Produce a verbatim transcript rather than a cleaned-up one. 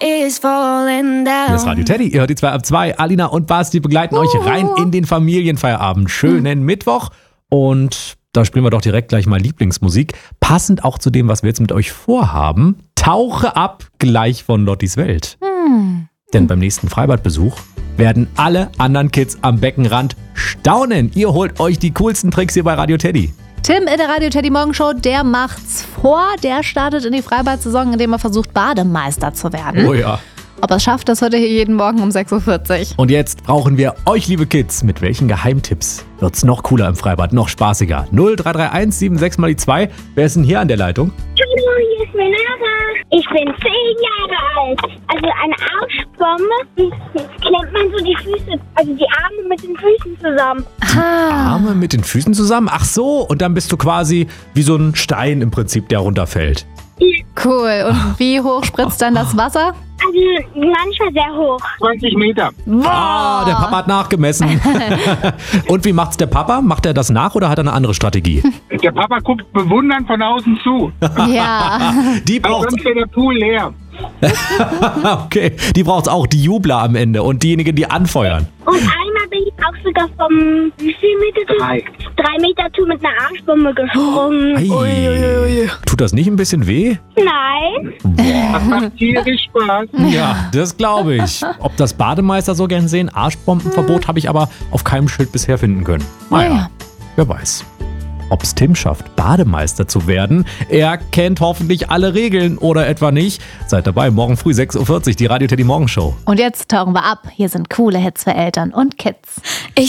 is falling down. Hier ist Radio Teddy, ihr hört die zwei ab zwei. Alina und Basti begleiten euch rein in den Familienfeierabend. Schönen Mittwoch. Und da spielen wir doch direkt gleich mal Lieblingsmusik. Passend auch zu dem, was wir jetzt mit euch vorhaben. Tauche ab gleich von Lottis Welt. Hm. Denn beim nächsten Freibadbesuch werden alle anderen Kids am Beckenrand staunen. Ihr holt euch die coolsten Tricks hier bei Radio Teddy. Tim in der Radio Teddy Morgenshow, der macht's vor. Der startet in die Freibad-Saison, indem er versucht, Bademeister zu werden. Oh ja. Ob er es schafft, das hört ihr hier jeden Morgen um sechs Uhr vierzig. Und jetzt brauchen wir euch, liebe Kids. Mit welchen Geheimtipps wird's noch cooler im Freibad, noch spaßiger? null drei drei eins sieben sechs mal die zwei. Wer ist denn hier an der Leitung? Hallo, hier ist Renata. Ich bin zehn Jahre alt. Also eine Arschbombe, klemmt man so die Füße, also die Arme mit den Füßen zusammen. Ah. Arme mit den Füßen zusammen? Ach so, und dann bist du quasi wie so ein Stein im Prinzip, der runterfällt. Cool. Und wie hoch spritzt dann das Wasser? Also manchmal sehr hoch. zwanzig Meter. Ah, der Papa hat nachgemessen. Und wie macht's der Papa? Macht er das nach oder hat er eine andere Strategie? Der Papa guckt bewundernd von außen zu. Ja. Die Weil braucht's. sonst wäre der Pool leer. Okay, die braucht's auch, die Jubler am Ende und diejenigen, die anfeuern. Und einmal bin ich auch sogar vom, wie viel Meter? Drei. Drei Meter Tour mit einer Arschbombe gesprungen. Ei. Tut das nicht ein bisschen weh? Nein. Das macht tierisch Spaß. Ja, das glaube ich. Ob das Bademeister so gern sehen? Arschbombenverbot habe ich aber auf keinem Schild bisher finden können. Naja, wer weiß. Ob es Tim schafft, Bademeister zu werden? Er kennt hoffentlich alle Regeln oder etwa nicht. Seid dabei, morgen früh sechs Uhr vierzig, die Radio Teddy Morgenshow. Und jetzt tauchen wir ab. Hier sind coole Hits für Eltern und Kids. Ich